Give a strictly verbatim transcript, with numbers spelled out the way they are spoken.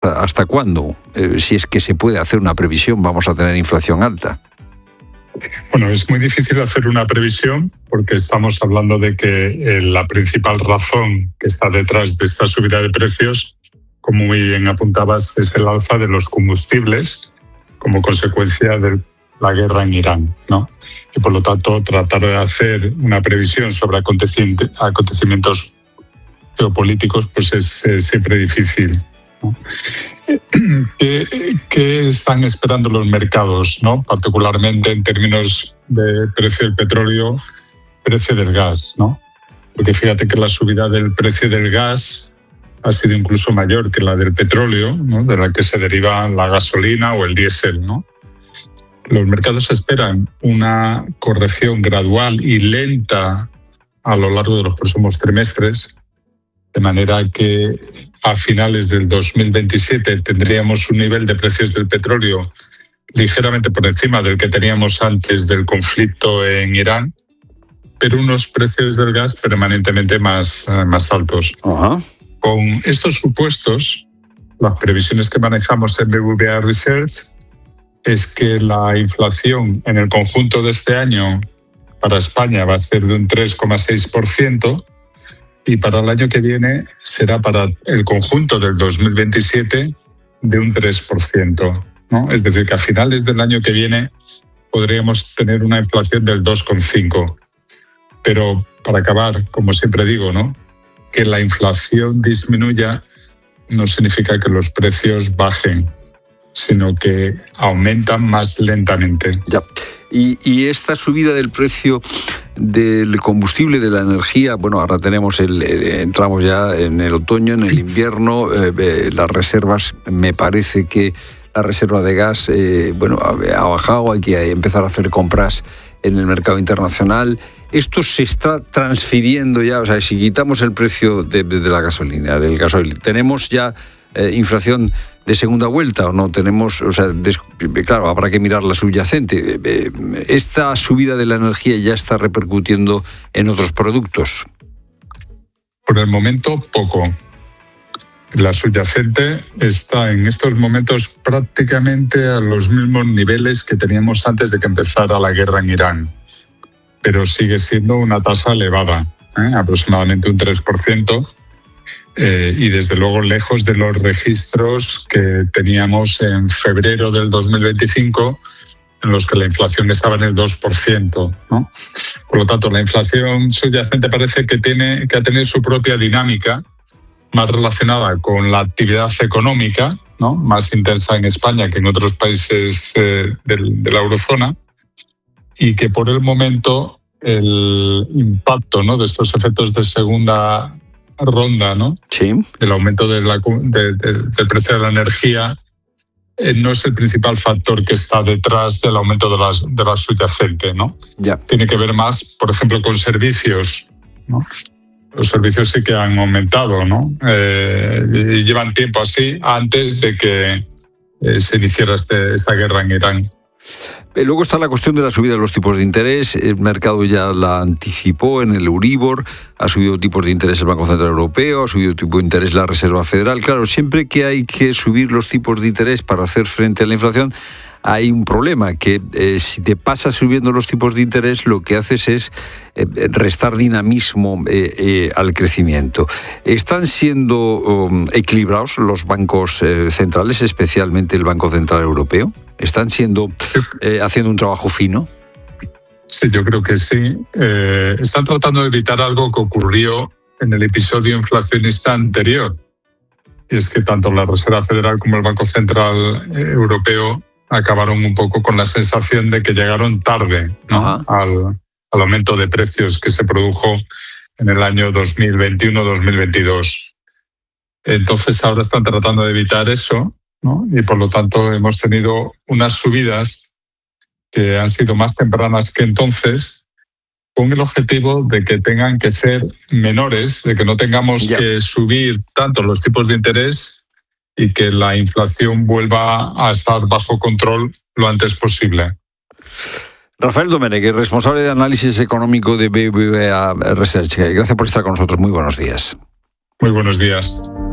¿Hasta cuándo? Eh, si es que se puede hacer una previsión, vamos a tener inflación alta. Bueno, es muy difícil hacer una previsión porque estamos hablando de que eh, la principal razón que está detrás de esta subida de precios, como muy bien apuntabas, es el alza de los combustibles como consecuencia de la guerra en Irán, ¿no? Y por lo tanto, tratar de hacer una previsión sobre acontecimientos geopolíticos pues es, es siempre difícil, ¿no? ¿Qué, ¿Qué están esperando los mercados, ¿no? Particularmente en términos de precio del petróleo, precio del gas, ¿no? Porque fíjate que la subida del precio del gas ha sido incluso mayor que la del petróleo, ¿no? De la que se deriva la gasolina o el diésel, ¿no? Los mercados esperan una corrección gradual y lenta a lo largo de los próximos trimestres, de manera que a finales del dos mil veintisiete tendríamos un nivel de precios del petróleo ligeramente por encima del que teníamos antes del conflicto en Irán, pero unos precios del gas permanentemente más, más altos. Uh-huh. Con estos supuestos, las previsiones que manejamos en B B V A Research es que la inflación en el conjunto de este año para España va a ser de un tres coma seis por ciento y para el año que viene será para el conjunto del dos mil veintisiete de un tres por ciento, ¿no? Es decir, que a finales del año que viene podríamos tener una inflación del dos coma cinco por ciento. Pero para acabar, como siempre digo, ¿no? Que la inflación disminuya no significa que los precios bajen, sino que aumentan más lentamente. Ya. Y, y esta subida del precio del combustible, de la energía, bueno, ahora tenemos el, el entramos ya en el otoño, en el invierno, eh, eh, las reservas, me parece que la reserva de gas, eh, bueno, ha, ha bajado, hay que empezar a hacer compras en el mercado internacional. Esto se está transfiriendo ya, o sea, si quitamos el precio de, de la gasolina, del gasoil, ¿tenemos ya eh, inflación de segunda vuelta o no tenemos? O sea, des, claro, habrá que mirar la subyacente. ¿Esta subida de la energía ya está repercutiendo en otros productos? Por el momento, poco. La subyacente está en estos momentos prácticamente a los mismos niveles que teníamos antes de que empezara la guerra en Irán, pero sigue siendo una tasa elevada, ¿eh? Aproximadamente un tres por ciento. Eh, y desde luego lejos de los registros que teníamos en febrero del dos mil veinticinco, en los que la inflación estaba en el dos por ciento, ¿no? Por lo tanto, la inflación subyacente parece que tiene que ha tenido su propia dinámica, más relacionada con la actividad económica, ¿no? Más intensa en España que en otros países eh, del, de la eurozona, y que por el momento el impacto, ¿no? De estos efectos de segunda ronda, ¿no? Sí. El aumento de la, de, de, del precio de la energía eh, no es el principal factor que está detrás del aumento de la, de la subyacente, ¿no? Ya. Tiene que ver más, por ejemplo, con servicios, ¿no? Los servicios sí que han aumentado, ¿no? Eh, y llevan tiempo así antes de que eh, se iniciara este, esta guerra en Irán. Luego está la cuestión de la subida de los tipos de interés. El mercado ya la anticipó en el Euribor, ha subido tipos de interés el Banco Central Europeo, ha subido tipo de interés la Reserva Federal. Claro, siempre que hay que subir los tipos de interés para hacer frente a la inflación, hay un problema, que eh, si te pasas subiendo los tipos de interés, lo que haces es eh, restar dinamismo eh, eh, al crecimiento. ¿Están siendo um, equilibrados los bancos eh, centrales, especialmente el Banco Central Europeo? ¿Están siendo eh, haciendo un trabajo fino? Sí, yo creo que sí. Eh, están tratando de evitar algo que ocurrió en el episodio inflacionista anterior. Y es que tanto la Reserva Federal como el Banco Central Europeo acabaron un poco con la sensación de que llegaron tarde, ¿no? al, al aumento de precios que se produjo en el año dos mil veintiuno dos mil veintidós. Entonces ahora están tratando de evitar eso, ¿no? Y por lo tanto hemos tenido unas subidas que han sido más tempranas que entonces, con el objetivo de que tengan que ser menores, de que no tengamos yeah. que subir tanto los tipos de interés y que la inflación vuelva a estar bajo control lo antes posible. Rafael Domenech, responsable de análisis económico de B B V A Research. Gracias por estar con nosotros. Muy buenos días. Muy buenos días.